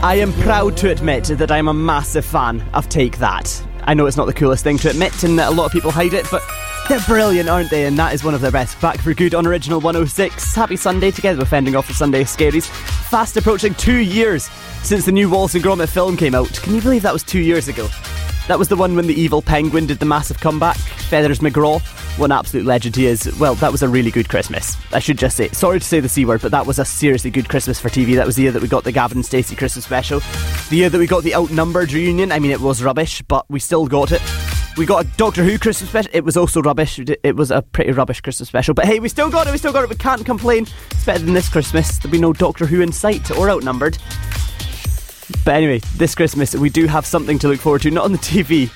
I am proud to admit that I'm a massive fan of Take That. I know it's not the coolest thing to admit and that a lot of people hide it, but they're brilliant, aren't they? And that is one of their best. Back for good on Original 106. Happy Sunday, together with Fending Off the Sunday Scaries. Fast approaching 2 years since the new Wallace and Gromit film came out. Can you believe that was 2 years ago? That was the one when the evil penguin did the massive comeback. Feathers McGraw, what an absolute legend he is. Well, that was a really good Christmas. I should just say, sorry to say the C word, but that was a seriously good Christmas for TV. That was the year that we got the Gavin and Stacey Christmas special. The year that we got the Outnumbered reunion. I mean, it was rubbish, but we still got it. We got a Doctor Who Christmas special. It was also rubbish. It was a pretty rubbish Christmas special. But hey, we still got it. We can't complain. It's better than this Christmas. There'll be no Doctor Who in sight or Outnumbered. But anyway, this Christmas we do have something to look forward to. Not on the TV.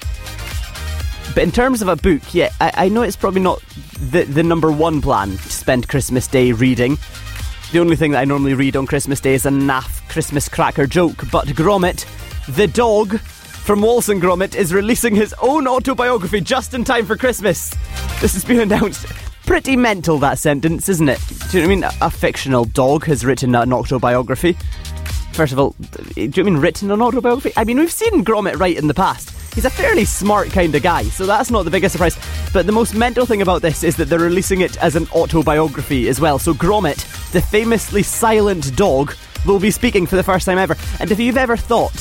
But in terms of a book, yeah, I know it's probably not the number one plan to spend Christmas Day reading. The only thing that I normally read on Christmas Day is a naff Christmas cracker joke. But Gromit, the dog from Wallace and Gromit, is releasing his own autobiography just in time for Christmas. This has been announced. Pretty mental, that sentence, isn't it? Do you know what I mean? A fictional dog has written an autobiography. First of all, do you mean written an autobiography? I mean, we've seen Gromit write in the past. He's a fairly smart kind of guy, so that's not the biggest surprise. But the most mental thing about this is that they're releasing it as an autobiography as well. So Gromit, the famously silent dog, will be speaking for the first time ever. And if you've ever thought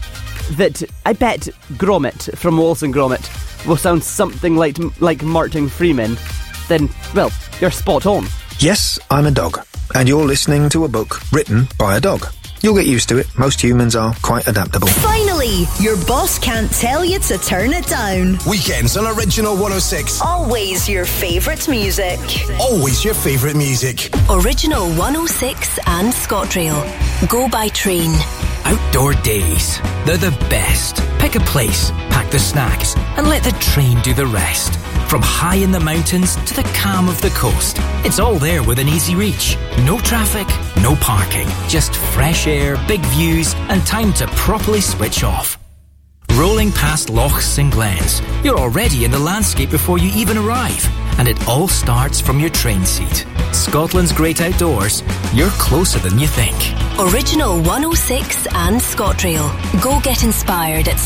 that, I bet Gromit from Wallace and Gromit will sound something like Martin Freeman, then, well, you're spot on. Yes, I'm a dog, and you're listening to a book written by a dog. You'll get used to it. Most humans are quite adaptable. Finally, your boss can't tell you to turn it down. Weekends on Original 106. Always your favourite music. Always your favourite music. Original 106 and ScotRail. Go by train. Outdoor days. They're the best. Pick a place, pack the snacks, and let the train do the rest. From high in the mountains to the calm of the coast, it's all there within easy reach. No traffic, no parking, just fresh air, big views, and time to properly switch off. Rolling past lochs and glens, you're already in the landscape before you even arrive, and it all starts from your train seat. Scotland's great outdoors, you're closer than you think. Original 106 and ScotRail. Go get inspired at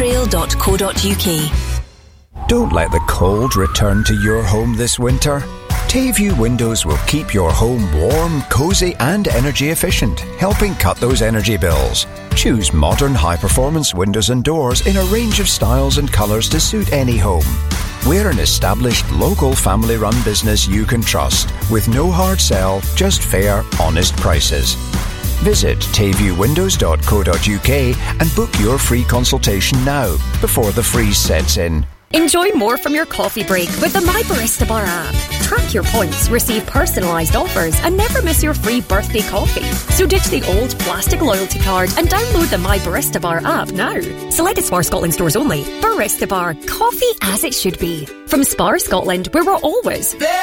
scotrail.co.uk. Don't let the cold return to your home this winter. Tayview Windows will keep your home warm, cosy and energy efficient, helping cut those energy bills. Choose modern high-performance windows and doors in a range of styles and colours to suit any home. We're an established local family-run business you can trust, with no hard sell, just fair, honest prices. Visit tayviewwindows.co.uk and book your free consultation now, before the freeze sets in. Enjoy more from your coffee break with the My Barista Bar app. Track your points, receive personalised offers, and never miss your free birthday coffee. So ditch the old plastic loyalty card and download the My Barista Bar app now. Selected Spar Scotland stores only. Barista Bar, coffee as it should be. From Spar Scotland, where we're always